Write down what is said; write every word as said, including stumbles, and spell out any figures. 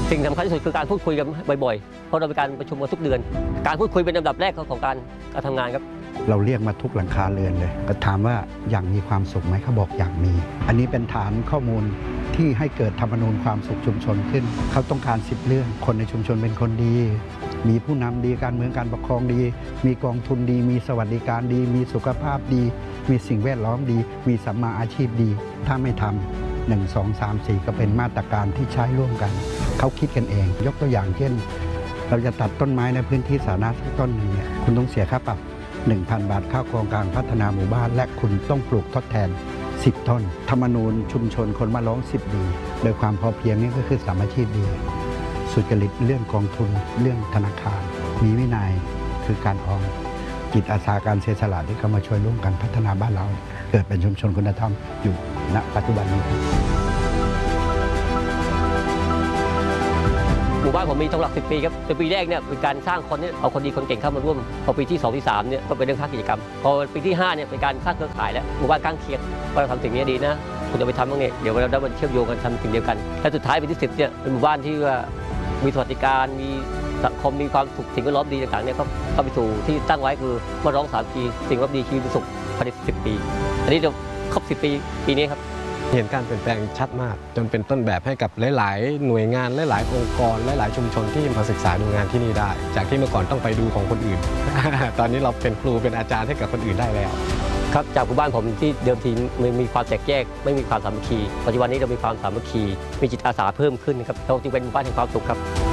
สิ่งสำคัญที่สุดคือการพูดคุยกันบ่อยๆเพราะเราเป็นการประชุมกันทุกเดือนการพูดคุยเป็นลำดับแรกของการการทำงานครับเราเรียกมาทุกหลังคาเรือนเลยก็ถามว่าอยากมีความสุขไหมเขาบอกอยากมีอันนี้เป็นฐานข้อมูลที่ให้เกิดธรรมนูญความสุขชุมชนขึ้นเขาต้องการสิบเรื่องคนในชุมชนเป็นคนดีมีผู้นำดีการเมืองการปกครองดีมีกองทุนดีมีสวัสดิการดีมีสุขภาพดีมีสิ่งแวดล้อมดีมีสัมมาอาชีพดีถ้าไม่ทำหนึ่ง สอง สาม สี่ก็เป็นมาตรการที่ใช้ร่วมกันเขาคิดกันเองยกตัวอย่างเช่นเราจะตัดต้นไม้ในพื้นที่สาธารณะสักต้นหนึ่งเนี่ยคุณต้องเสียค่าปรับ หนึ่งพัน บาทเข้าโครงการพัฒนาหมู่บ้านและคุณต้องปลูกทดแทนสิบต้นธรรมนูญชุมชนคนมาร้องสิบดีโดยความพอเพียงนี่ก็คือสามัคคีดีสุจริตเรื่องกองทุนเรื่องธนาคารมีวินัยคือการออมจิตอาสาการเสียสละที่เข้ามาช่วยร่วมกันพัฒนาบ้านเราเกิดเป็นชุมชนคุณธรรมอยู่ณปัจจุบันนี้หมู่บ้านผมมีทั้งหลักสิบปีครับในปีแรกเนี่ยเป็นการสร้างคนเนี่ยเอาคนดีคนเก่งเข้ามาร่วมพอปีที่สองที่สามเนี่ยก็เป็นเรื่องภาคกิจกรรมพอปีที่ห้าเนี่ยเป็นการสร้างเครือข่ายแล้วหมู่บ้านข้างเคียงว่าเราทำสิ่งนี้ดีนะคุณจะไปทำบ้างเนี่ยเดี๋ยวเราได้มาเชื่อมโยงกันทำสิ่งเดียวกันและสุดท้ายปีที่สิบเนี่ยเป็นหมู่บ้านที่ว่ามีสวัสดิการมีสังคมมีความสุขสิ่งแวดล้อมดีต่างๆเนี่ยก็เข้าไปสู่ที่ตั้งไว้คือมาร้องสามปีสิ่งแวดล้อมดีชีวิตสุขภายในสิบปีอันนี้เราครบสิบปีปีนี้ครับเห็นการเปลี่ยนแปลงชัดมากจนเป็นต้นแบบให้กับหลายๆหน่วยงานหลายๆองค์กรหลายๆชุมชนที่มาศึกษาดูงานที่นี่ได้จากที่เมื่อก่อนต้องไปดูของคนอื่น ตอนนี้เราเป็นครูเป็นอาจารย์ให้กับคนอื่นได้แล้วครับจากหมู่บ้านผมที่เดิมทีไม่มีความแตกแยกไม่มีความสามัคคีปัจจุบันนี้เรามีความสามัคคีมีจิตอาสาเพิ่มขึ้นนะครับเราจึงเป็นหมู่บ้านแห่งความสุขครับ